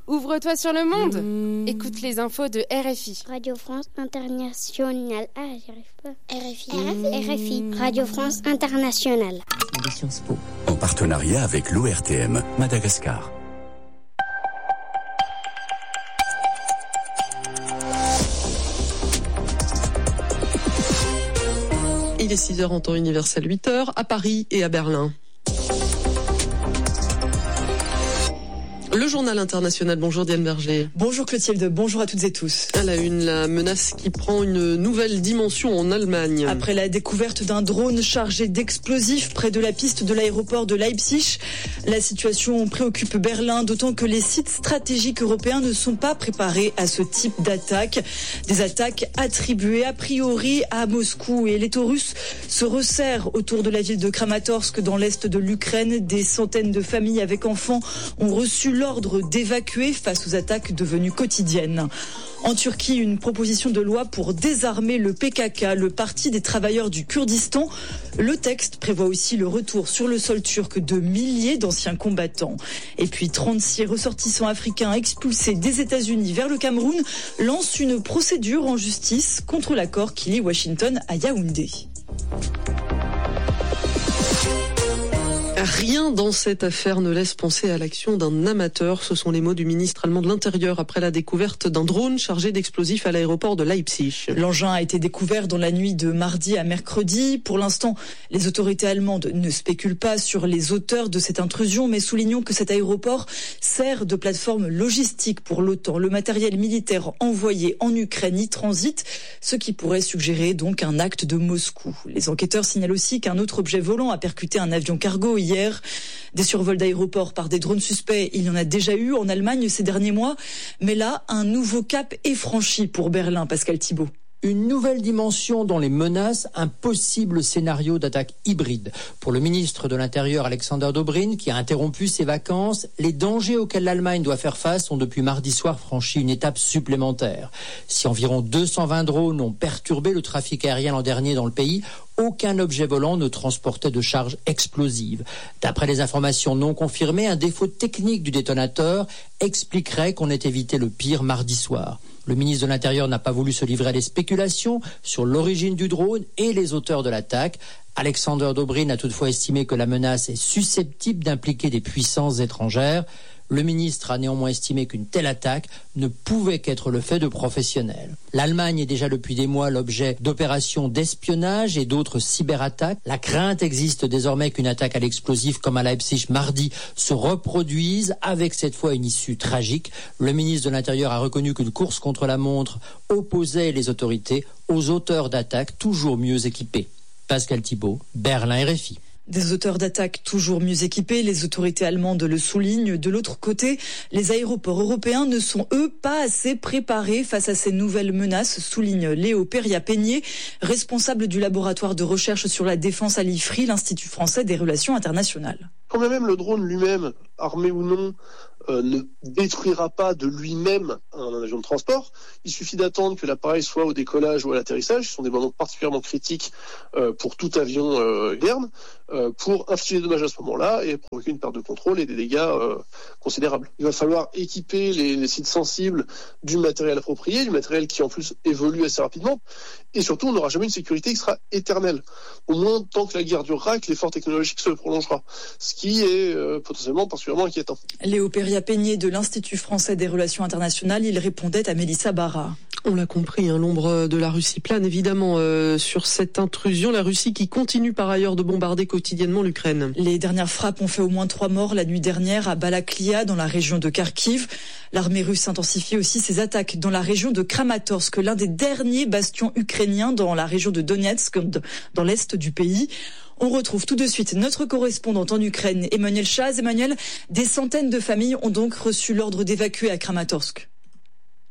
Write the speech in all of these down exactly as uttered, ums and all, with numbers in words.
Ouvre-toi sur le monde. Mmh. Écoute les infos de R F I. Radio France Internationale. Ah, j'y arrive pas. R F I. Mmh. R F I. Radio France Internationale. De Sciences Po. En partenariat avec l'O R T M Madagascar. Il est six heures en temps universel, huit heures à Paris et à Berlin. Le journal international, bonjour Diane Berger. Bonjour Clotilde, bonjour à toutes et tous. À la une, la menace qui prend une nouvelle dimension en Allemagne. Après la découverte d'un drone chargé d'explosifs près de la piste de l'aéroport de Leipzig, la situation préoccupe Berlin, d'autant que les sites stratégiques européens ne sont pas préparés à ce type d'attaque. Des attaques attribuées a priori à Moscou, et les Taurus se resserrent autour de la ville de Kramatorsk dans l'est de l'Ukraine. Des centaines de familles avec enfants ont reçu l'ordre d'évacuer face aux attaques devenues quotidiennes. En Turquie, une proposition de loi pour désarmer le P K K, le Parti des travailleurs du Kurdistan. Le texte prévoit aussi le retour sur le sol turc de milliers d'anciens combattants. Et puis trente-six ressortissants africains expulsés des États-Unis vers le Cameroun lancent une procédure en justice contre l'accord qui lie Washington à Yaoundé. Rien dans cette affaire ne laisse penser à l'action d'un amateur. Ce sont les mots du ministre allemand de l'Intérieur après la découverte d'un drone chargé d'explosifs à l'aéroport de Leipzig. L'engin a été découvert dans la nuit de mardi à mercredi. Pour l'instant, les autorités allemandes ne spéculent pas sur les auteurs de cette intrusion, mais soulignons que cet aéroport sert de plateforme logistique pour l'OTAN. Le matériel militaire envoyé en Ukraine y transite, ce qui pourrait suggérer donc un acte de Moscou. Les enquêteurs signalent aussi qu'un autre objet volant a percuté un avion cargo hier. Des survols d'aéroports par des drones suspects, il y en a déjà eu en Allemagne ces derniers mois. Mais là, un nouveau cap est franchi pour Berlin, Pascal Thibault. Une nouvelle dimension dans les menaces, un possible scénario d'attaque hybride. Pour le ministre de l'Intérieur Alexander Dobrindt, qui a interrompu ses vacances, les dangers auxquels l'Allemagne doit faire face ont depuis mardi soir franchi une étape supplémentaire. Si environ deux cent vingt drones ont perturbé le trafic aérien l'an dernier dans le pays, aucun objet volant ne transportait de charges explosives. D'après les informations non confirmées, un défaut technique du détonateur expliquerait qu'on ait évité le pire mardi soir. Le ministre de l'Intérieur n'a pas voulu se livrer à des spéculations sur l'origine du drone et les auteurs de l'attaque. Alexander Dobrindt a toutefois estimé que la menace est susceptible d'impliquer des puissances étrangères. Le ministre a néanmoins estimé qu'une telle attaque ne pouvait qu'être le fait de professionnels. L'Allemagne est déjà depuis des mois l'objet d'opérations d'espionnage et d'autres cyberattaques. La crainte existe désormais qu'une attaque à l'explosif comme à Leipzig mardi se reproduise avec cette fois une issue tragique. Le ministre de l'Intérieur a reconnu qu'une course contre la montre opposait les autorités aux auteurs d'attaques toujours mieux équipés. Pascal Thibault, Berlin R F I. Des auteurs d'attaques toujours mieux équipés, les autorités allemandes le soulignent. De l'autre côté, les aéroports européens ne sont, eux, pas assez préparés face à ces nouvelles menaces, souligne Léo Peria-Peigné, responsable du laboratoire de recherche sur la défense à l'I F R I, l'Institut français des relations internationales. Quand même le drone lui-même, armé ou non, euh, ne détruira pas de lui-même un avion de transport. Il suffit d'attendre que l'appareil soit au décollage ou à l'atterrissage, ce sont des moments particulièrement critiques euh, pour tout avion euh, moderne, euh, pour infliger des dommages à ce moment-là et provoquer une perte de contrôle et des dégâts euh, considérables. Il va falloir équiper les, les sites sensibles du matériel approprié, du matériel qui en plus évolue assez rapidement, et surtout on n'aura jamais une sécurité qui sera éternelle. Au moins tant que la guerre durera, que l'effort technologique se prolongera, ce qui est euh, potentiellement particulièrement inquiétant. Léo Peria-Peigné de l'Institut français des relations internationales, il répondait à Mélissa Barra. On l'a compris, hein, l'ombre de la Russie plane évidemment euh, sur cette intrusion. La Russie qui continue par ailleurs de bombarder quotidiennement l'Ukraine. Les dernières frappes ont fait au moins trois morts la nuit dernière à Balaklia, dans la région de Kharkiv. L'armée russe intensifie aussi ses attaques dans la région de Kramatorsk, l'un des derniers bastions ukrainiens dans la région de Donetsk, dans l'est du pays. On retrouve tout de suite notre correspondante en Ukraine, Emmanuel Chaz. Emmanuel, des centaines de familles ont donc reçu l'ordre d'évacuer à Kramatorsk.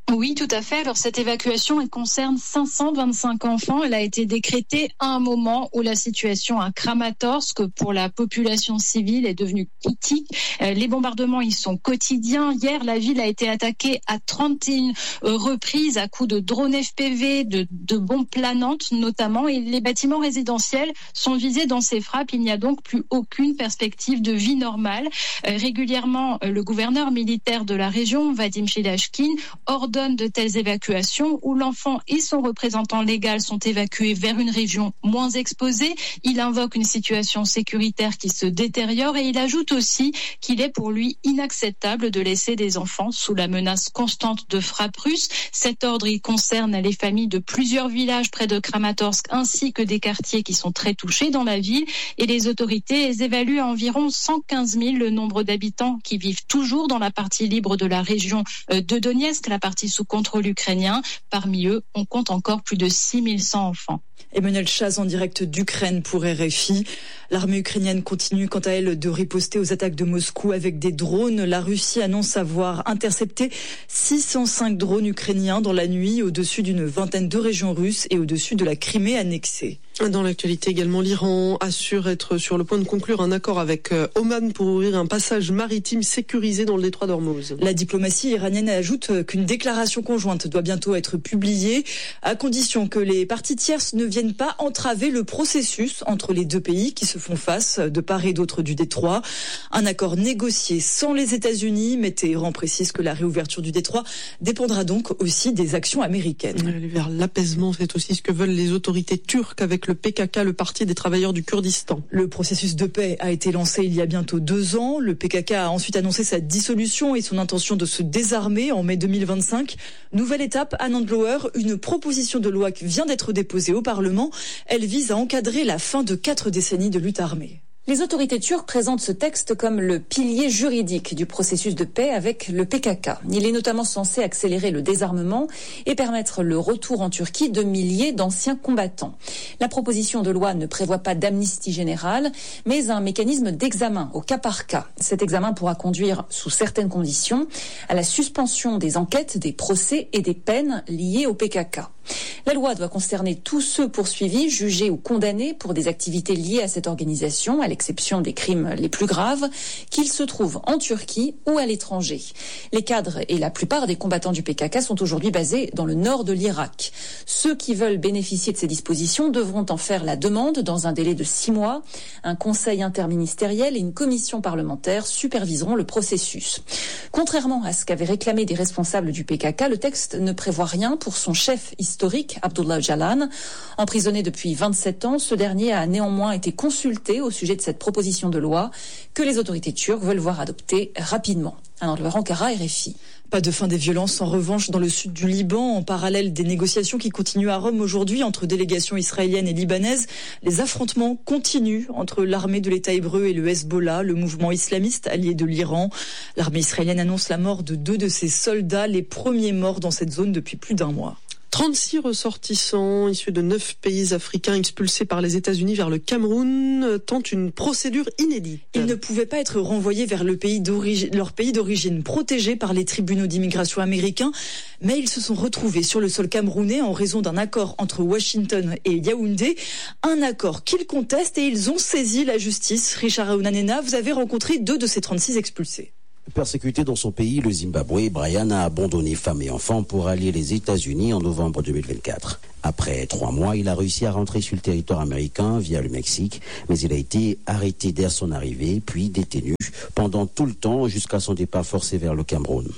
Oui, tout à fait. Alors cette évacuation, elle concerne cinq cent vingt-cinq enfants. Elle a été décrétée à un moment où la situation à Kramatorsk pour la population civile est devenue critique. Les bombardements, ils sont quotidiens. Hier, la ville a été attaquée à trente et une reprises à coups de drones F P V, de, de bombes planantes notamment. Et les bâtiments résidentiels sont visés dans ces frappes. Il n'y a donc plus aucune perspective de vie normale. Euh, régulièrement, le gouverneur militaire de la région, Vadim Shilashkin, ordonne de telles évacuations où l'enfant et son représentant légal sont évacués vers une région moins exposée. Il invoque une situation sécuritaire qui se détériore et il ajoute aussi qu'il est pour lui inacceptable de laisser des enfants sous la menace constante de frappes russes. Cet ordre, il concerne les familles de plusieurs villages près de Kramatorsk ainsi que des quartiers qui sont très touchés dans la ville et les autorités les évaluent à environ cent quinze mille le nombre d'habitants qui vivent toujours dans la partie libre de la région de Donetsk, la partie sous contrôle ukrainien. Parmi eux, on compte encore plus de six mille cent enfants. Emmanuel Chaz en direct d'Ukraine pour R F I. L'armée ukrainienne continue quant à elle de riposter aux attaques de Moscou avec des drones. La Russie annonce avoir intercepté six cent cinq drones ukrainiens dans la nuit au-dessus d'une vingtaine de régions russes et au-dessus de la Crimée annexée. Dans l'actualité également, l'Iran assure être sur le point de conclure un accord avec Oman pour ouvrir un passage maritime sécurisé dans le détroit d'Ormuz. La diplomatie iranienne ajoute qu'une déclaration conjointe doit bientôt être publiée, à condition que les parties tierces ne viennent pas entraver le processus entre les deux pays qui se font face de part et d'autre du détroit. Un accord négocié sans les États-Unis, mais Téhéran précise que la réouverture du détroit dépendra donc aussi des actions américaines. Aller vers l'apaisement, c'est aussi ce que veulent les autorités turques avec le P K K, le Parti des travailleurs du Kurdistan. Le processus de paix a été lancé il y a bientôt deux ans. Le P K K a ensuite annoncé sa dissolution et son intention de se désarmer en mai deux mille vingt-cinq. Nouvelle étape à Nandlower, une proposition de loi vient d'être déposée au Parlement. Elle vise à encadrer la fin de quatre décennies de lutte armée. Les autorités turques présentent ce texte comme le pilier juridique du processus de paix avec le P K K. Il est notamment censé accélérer le désarmement et permettre le retour en Turquie de milliers d'anciens combattants. La proposition de loi ne prévoit pas d'amnistie générale, mais un mécanisme d'examen au cas par cas. Cet examen pourra conduire, sous certaines conditions, à la suspension des enquêtes, des procès et des peines liées au P K K. La loi doit concerner tous ceux poursuivis, jugés ou condamnés pour des activités liées à cette organisation, à l'exception des crimes les plus graves, qu'ils se trouvent en Turquie ou à l'étranger. Les cadres et la plupart des combattants du P K K sont aujourd'hui basés dans le nord de l'Irak. Ceux qui veulent bénéficier de ces dispositions devront en faire la demande dans un délai de six mois. Un conseil interministériel et une commission parlementaire superviseront le processus. Contrairement à ce qu'avaient réclamé des responsables du P K K, le texte ne prévoit rien pour son chef historique, Abdullah Öcalan. Emprisonné depuis vingt-sept ans, ce dernier a néanmoins été consulté au sujet de cette proposition de loi que les autorités turques veulent voir adopter rapidement. Alors, Ankara, R F I. Pas de fin des violences, en revanche, dans le sud du Liban, en parallèle des négociations qui continuent à Rome aujourd'hui entre délégations israéliennes et libanaises. Les affrontements continuent entre l'armée de l'État hébreu et le Hezbollah, le mouvement islamiste allié de l'Iran. L'armée israélienne annonce la mort de deux de ses soldats, les premiers morts dans cette zone depuis plus d'un mois. trente-six ressortissants issus de neuf pays africains expulsés par les États-Unis vers le Cameroun tentent une procédure inédite. Ils ne pouvaient pas être renvoyés vers le pays d'origine, leur pays d'origine, protégé par les tribunaux d'immigration américains, mais ils se sont retrouvés sur le sol camerounais en raison d'un accord entre Washington et Yaoundé, un accord qu'ils contestent et ils ont saisi la justice. Richard Aounanena, vous avez rencontré deux de ces trente-six expulsés. Persécuté dans son pays, le Zimbabwe, Brian a abandonné femme et enfants pour allier les États-Unis en novembre deux mille vingt-quatre. Après trois mois, il a réussi à rentrer sur le territoire américain via le Mexique, mais il a été arrêté dès son arrivée, puis détenu pendant tout le temps jusqu'à son départ forcé vers le Cameroun.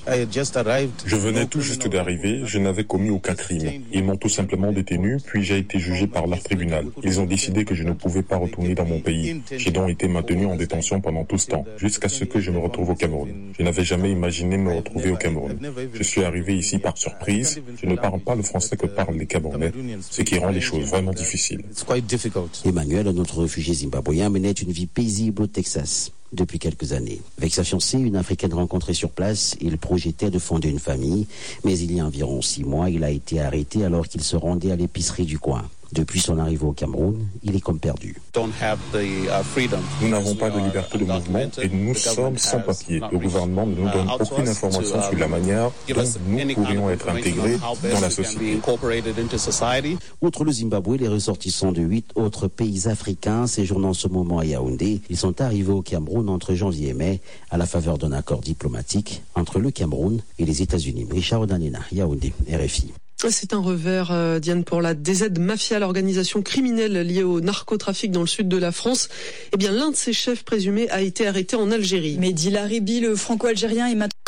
Je venais tout juste d'arriver, je n'avais commis aucun crime. Ils m'ont tout simplement détenu, puis j'ai été jugé par leur tribunal. Ils ont décidé que je ne pouvais pas retourner dans mon pays. J'ai donc été maintenu en détention pendant tout ce temps, jusqu'à ce que je me retrouve au Cameroun. Je n'avais jamais imaginé me retrouver au Cameroun. Je suis arrivé ici par surprise. Je ne parle pas le français que parlent les Camerounais, ce qui rend les choses vraiment difficiles. Emmanuel, notre réfugié zimbabwéen, menait une vie paisible au Texas depuis quelques années. Avec sa fiancée, une Africaine rencontrée sur place, il projetait de fonder une famille, mais il y a environ six mois, il a été arrêté alors qu'il se rendait à l'épicerie du coin. Depuis son arrivée au Cameroun, il est comme perdu. Nous n'avons pas de liberté de mouvement et nous sommes sans papier. Le gouvernement ne nous donne aucune information sur la manière dont nous pourrions être intégrés dans la société. Outre le Zimbabwe, les ressortissants de huit autres pays africains séjournant en ce moment à Yaoundé, ils sont arrivés au Cameroun entre janvier et mai à la faveur d'un accord diplomatique entre le Cameroun et les États-Unis. Richard Odanena, Yaoundé, R F I. C'est un revers, euh, Diane, pour la D Z Mafia, l'organisation criminelle liée au narcotrafic dans le sud de la France. Eh bien, l'un de ses chefs présumés a été arrêté en Algérie. Mehdi Laribi, le franco-algérien, est maintenant